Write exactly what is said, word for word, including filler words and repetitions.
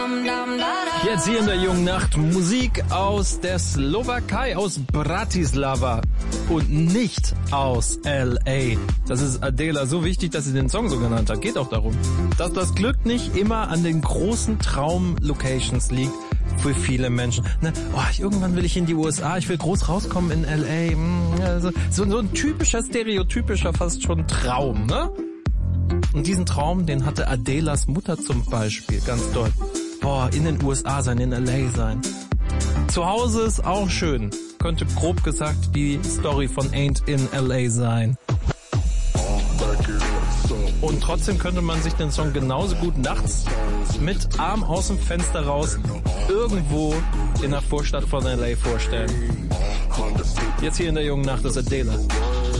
Jetzt hier in der jungen Nacht Musik aus der Slowakei, aus Bratislava und nicht aus L A. Das ist Adela so wichtig, dass sie den Song so genannt hat. Geht auch darum, dass das Glück nicht immer an den großen Traum-Locations liegt für viele Menschen. Ne? Oh, irgendwann will ich in die U S A, ich will groß rauskommen in L A. Hm, also, so, so ein typischer, stereotypischer, fast schon Traum, ne? Und diesen Traum, den hatte Adelas Mutter zum Beispiel, ganz doll. Boah, in den U S A sein, in L A sein. Zu Hause ist auch schön. Könnte grob gesagt die Story von Ain't in L A sein. Und trotzdem könnte man sich den Song genauso gut nachts mit Arm aus dem Fenster raus irgendwo in der Vorstadt von L A vorstellen. Jetzt hier in der jungen Nacht ist Adela.